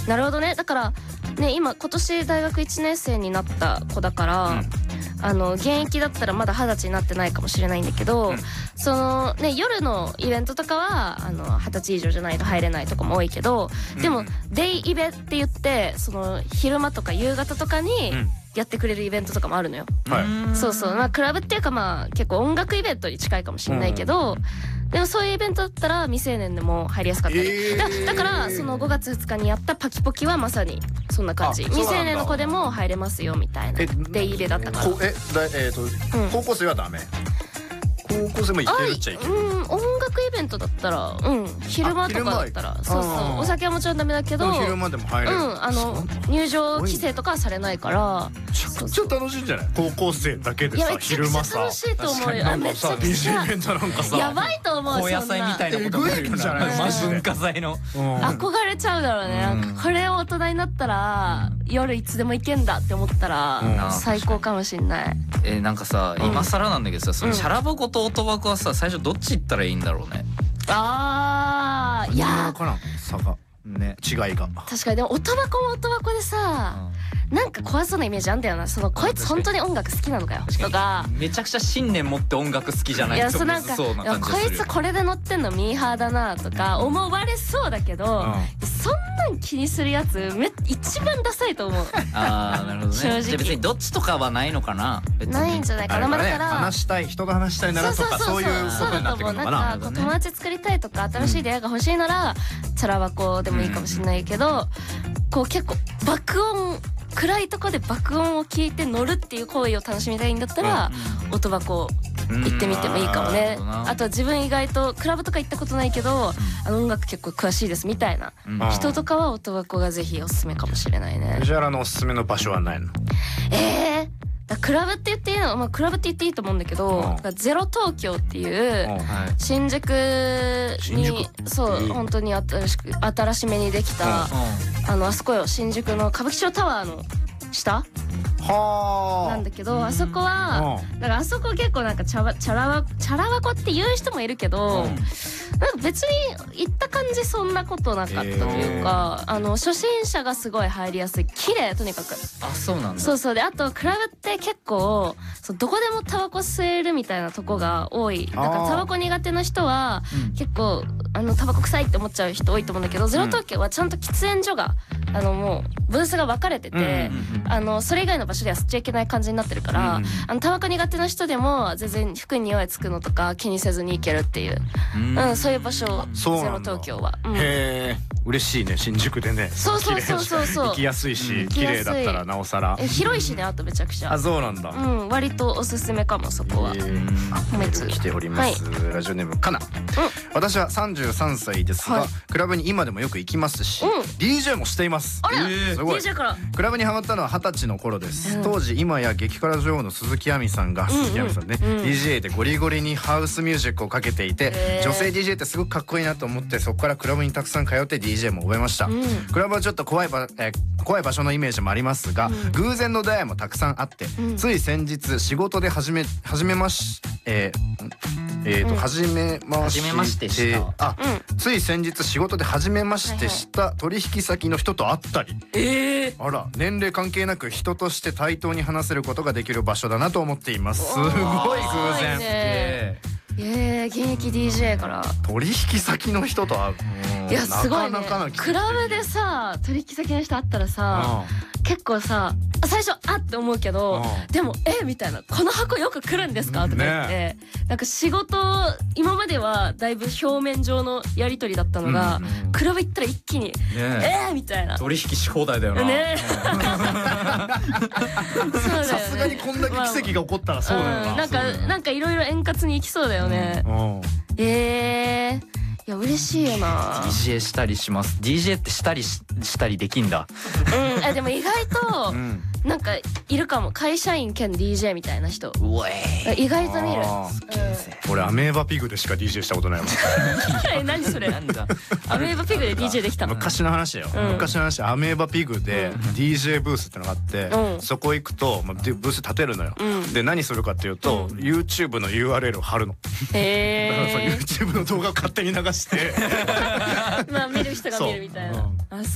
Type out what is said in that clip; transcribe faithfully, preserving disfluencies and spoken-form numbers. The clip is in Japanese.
なるほどね。だからね、今今年大学いちねん生になった子だから、うん、あの現役だったらまだはたちになってないかもしれないんだけど、うん、そのね夜のイベントとかはあのはたち以上じゃないと入れないとかも多いけど、うん、でもデイイベって言ってその昼間とか夕方とかにやってくれるイベントとかもあるのよ、はい、そうそう、まあクラブっていうかまあ結構音楽イベントに近いかもしれないけど、うん、でもそういうイベントだったら未成年でも入りやすかったり、えー、だ, だからそのごがつふつかにやったパキポキはまさにそんな感じ。未成年の子でも入れますよみたいなデイイベだったから。 えだえーとうん、高校生はダメ？高校生も行けるっちゃいける。うん、 音楽イベントだったら、うん、昼間とかだったら、そうそう、お酒はもちろんダメだけど、 昼間でも入れる。うん、 あの入場規制とかはされないから。 めちゃくちゃ楽しいんじゃない？高校生だけでさ、昼間さ。 楽しいと思うよ。 なんかさ、ディージーイベントなんかさ、 やばいと思う。 高野菜みたいなことになるじゃない。文化祭の。 憧れちゃうだろうね。なんかこれを大人になったら夜いつでも行けんだって思ったら最高かもしんない。 え、なんかさ、今更なんだけどさ、そのチャラボコとオトバコはさ、最初どっち行ったらいいんだろうね。 あー、いやー差がね、違いが。 確かに。でもオトバコもオトバコでさ、なんか怖そうなイメージあんだよな。そのこいつ本当に音楽好きなのかよとか、 めちゃくちゃ信念持って音楽好きじゃないとむずそうな感じする。 こいつこれで乗ってんのミーハーだなとか思われそうだけど、そんなん気にするやつめ一番ダサいと思う。 ああ、なるほどね。正直じゃあ別にどっちとかはないのかな。 ないんじゃないかな。だから話したい、人が話したいならとかそういうことになってくるのかな。 なんか友達作りたいとか新しい出会いが欲しいならチャラ箱でもいいかもしれないけど、こう結構爆音、暗いとこで爆音を聞いて乗るっていう行為を楽しみたいんだったら、うん、音箱行ってみてもいいかもね。あとは自分意外とクラブとか行ったことないけど、うん、あの音楽結構詳しいですみたいな人とかは音箱がぜひおすすめかもしれないね。 藤原のおすすめの場所はないの？ えークラブって言っていいの？まあクラブって言っていいと思うんだけど、ゼロ東京っていう新宿に、そう本当に新しく新しめにできた、あのあそこよ、新宿の歌舞伎町タワーの下なんだけど、あそこはだからあそこ結構なんかチャラチャラワチャラワコって言う人もいるけど、なんか別に行った感じそんなことなかったというか、あの初心者がすごい入りやすい、綺麗とにかく。 あ、そうなんだ。 そうそう。であとクラブって結構そうどこでもタバコ吸えるみたいなとこが多い。だからタバコ苦手な人は結構あのタバコ臭いって思っちゃう人多いと思うんだけど、ゼロ東京はちゃんと喫煙所があのもうブースが分かれてて、あのそれ以外の場所では吸っちゃいけない感じになってるから、あのタバコ苦手な人でも全然服に匂いつくのとか気にせずに行けるっていう、うん、そういう場所、ゼロ東京は。 へえ、嬉しいね、新宿でね。 そうそうそうそうそう。 行きやすいし、綺麗だったらなおさら。 広いしね、あとめちゃくちゃ。 あ、そうなんだ。 うん、割とおすすめかもそこは。 メール来ております。ラジオネームかな。私はさんじゅうさんさいですが、クラブに今でもよく行きますし、ディージェー もしています。 あら、ディージェー から。 クラブにハマったのははたちの頃です。当時今や激辛女王の鈴木亜美さんが、鈴木亜美さんね、ディージェー でゴリゴリにハウスミュージックをかけていて、女性 ディージェー ってすごくかっこいいなと思って、そこからクラブにたくさん通って ディージェー も覚えました。クラブはちょっと怖い場、えー、怖い場所のイメージもありますが、偶然の出会いもたくさんあって、つい先日仕事で始め始めましえーえーと始めましてあ、つい先日仕事で初めましてした取引先の人と会ったり、 えあら、年齢関係なく人として対等に話せることができる場所だなと思っています。すごい偶然。 ええ、現役 ディージェー から取引先の人と会う。 いやすごいね。クラブでさ取引先の人会ったらさ、結構さ最初あって思うけど、でもえみたいな、この箱よく来るんですかとか言って、なんか仕事今まではだいぶ表面上のやり取りだったのが、クラブ行ったら一気にえみたいな、 取引し放題だよな。 さすがにこんだけ奇跡が起こったらそうだよな。 なんかなんかいろいろ円滑にいきそうだよね。ええ、いや嬉しいよな。 ディージェー したりします。 ディージェー ってしたり し, したりできんだ。 うん、あでも意外となんかいるかも、会社員兼 ディージェー みたいな人。 うわえ意外と見る。 俺アメーバピグでしか ディージェー したことないもん。 え何それ。なんだアメーバピグで ディージェー できたの。 昔の話だよ、昔の話。アメーバピグで ディージェー ブースってのがあって、そこ行くとブース立てるのよ。で何するかっていうと YouTube の ユーアールエル を貼るの。 へえ。 だから YouTube の動画を勝手に流してまあ見る人が見るみたいな。